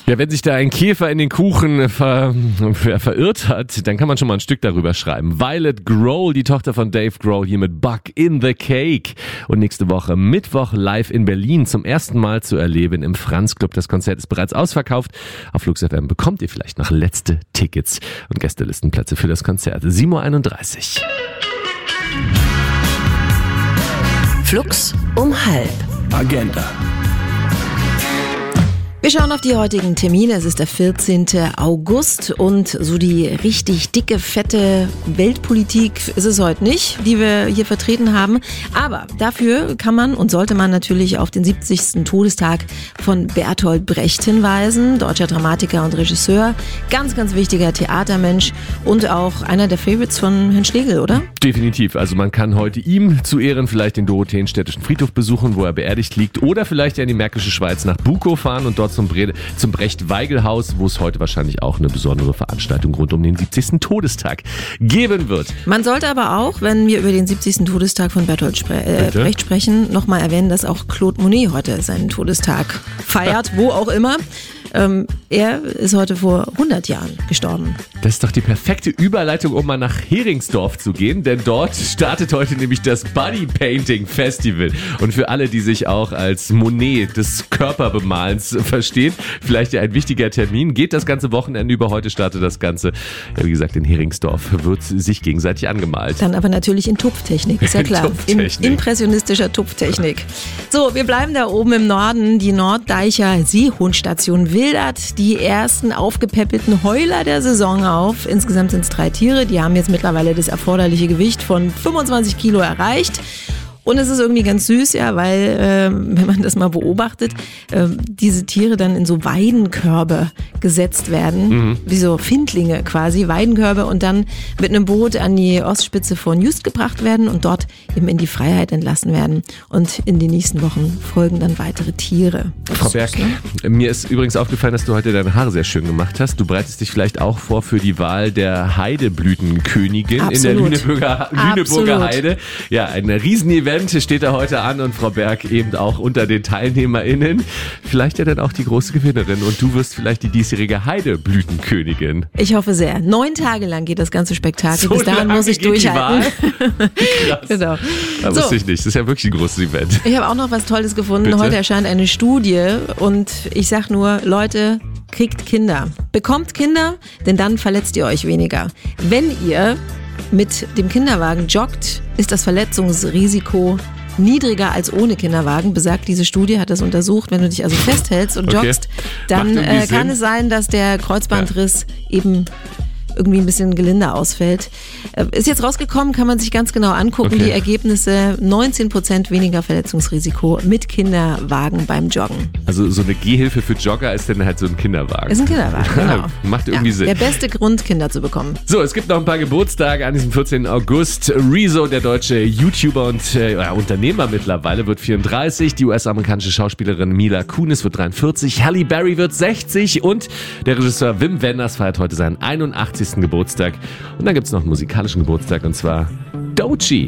Ja, wenn sich da ein Käfer in den Kuchen verirrt hat, dann kann man schon mal ein Stück darüber schreiben. Violet Grohl, die Tochter von Dave Grohl, hier mit Bug in the Cake. Und nächste Woche Mittwoch live in Berlin zum ersten Mal zu erleben im Franz Club. Das Konzert ist bereits ausverkauft. Auf Flux FM bekommt ihr vielleicht noch letzte Tickets und Gästelistenplätze für das Konzert. 7.31 Uhr. Flux um 12:30. Agenda. Wir schauen auf die heutigen Termine. Es ist der 14. August und so die richtig dicke, fette Weltpolitik ist es heute nicht, die wir hier vertreten haben. Aber dafür kann man und sollte man natürlich auf den 70. Todestag von Bertolt Brecht hinweisen. Deutscher Dramatiker und Regisseur, ganz, ganz wichtiger Theatermensch und auch einer der Favorites von Herrn Schlegel, oder? Definitiv. Also man kann heute ihm zu Ehren vielleicht den Dorotheenstädtischen Friedhof besuchen, wo er beerdigt liegt, oder vielleicht ja in die Märkische Schweiz nach Bukow fahren und dort zum Brecht-Weigel-Haus, wo es heute wahrscheinlich auch eine besondere Veranstaltung rund um den 70. Todestag geben wird. Man sollte aber auch, wenn wir über den 70. Todestag von Bertolt Brecht sprechen, nochmal erwähnen, dass auch Claude Monet heute seinen Todestag feiert, wo auch immer. Er ist heute vor 100 Jahren gestorben. Das ist doch die perfekte Überleitung, um mal nach Heringsdorf zu gehen, denn dort startet heute nämlich das Body Painting Festival. Und für alle, die sich auch als Monet des Körperbemalens verstehen, vielleicht ja ein wichtiger Termin, geht das ganze Wochenende über. Heute startet das Ganze, ja, wie gesagt, in Heringsdorf wird sich gegenseitig angemalt. Dann aber natürlich in Tupftechnik, ist ja klar. In impressionistischer Tupftechnik. So, wir bleiben da oben im Norden. Die Norddeicher Seehundstation wildert die ersten aufgepäppelten Heuler der Saison auf. Insgesamt sind es 3 Tiere. Die haben jetzt mittlerweile das erforderliche Gewicht von 25 Kilo erreicht. Und es ist irgendwie ganz süß, ja, weil, wenn man das mal beobachtet, diese Tiere dann in so Weidenkörbe gesetzt werden, wie so Findlinge quasi, Weidenkörbe, und dann mit einem Boot an die Ostspitze von Just gebracht werden und dort eben in die Freiheit entlassen werden. Und in den nächsten Wochen folgen dann weitere Tiere. Frau Berg, mir ist übrigens aufgefallen, dass du heute deine Haare sehr schön gemacht hast. Du bereitest dich vielleicht auch vor für die Wahl der Heideblütenkönigin. Absolut. In der Lüneburger Heide. Ja, ein Riesenevent steht da heute an und Frau Berg eben auch unter den TeilnehmerInnen. Vielleicht ja dann auch die große Gewinnerin und du wirst vielleicht die diesjährige Heideblütenkönigin. Ich hoffe sehr. 9 Tage lang geht das ganze Spektakel. So bis dahin muss ich durchhalten. Krass. Genau. Da wusste ich nicht. Das ist ja wirklich ein großes Event. Ich habe auch noch was Tolles gefunden. Bitte? Heute erscheint eine Studie und ich sag nur, Leute, kriegt Kinder. Bekommt Kinder, denn dann verletzt ihr euch weniger. Wenn ihr mit dem Kinderwagen joggt, ist das Verletzungsrisiko niedriger als ohne Kinderwagen, besagt diese Studie, hat das untersucht. Wenn du dich also festhältst und joggst, dann kann es sein, dass der Kreuzbandriss eben irgendwie ein bisschen gelinder ausfällt. Ist jetzt rausgekommen, kann man sich ganz genau angucken, die Ergebnisse. 19% weniger Verletzungsrisiko mit Kinderwagen beim Joggen. Also so eine Gehhilfe für Jogger ist dann halt so ein Kinderwagen. Ist ein Kinderwagen, genau. Macht irgendwie Sinn. Der beste Grund, Kinder zu bekommen. So, es gibt noch ein paar Geburtstage an diesem 14. August. Rezo, der deutsche YouTuber und Unternehmer mittlerweile, wird 34. Die US-amerikanische Schauspielerin Mila Kunis wird 43. Halle Berry wird 60. Und der Regisseur Wim Wenders feiert heute seinen 81. Geburtstag. Und dann gibt es noch einen musikalischen Geburtstag, und zwar Doechii.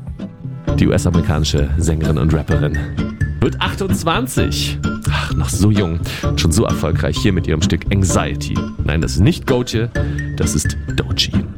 Die US-amerikanische Sängerin und Rapperin wird 28. Ach, noch so jung und schon so erfolgreich hier mit ihrem Stück Anxiety. Nein, das ist nicht Goethe, das ist Doechii.